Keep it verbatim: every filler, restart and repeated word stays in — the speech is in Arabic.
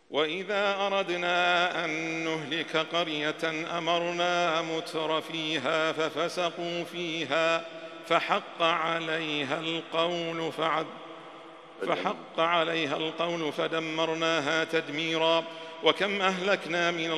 وإذا أردنا أن نهلك قرية أمرنا متر فيها ففسقوا فيها فحق عليها القول فعد فحق عليها القول فدمرناها تدميرا. وكم أهلكنا من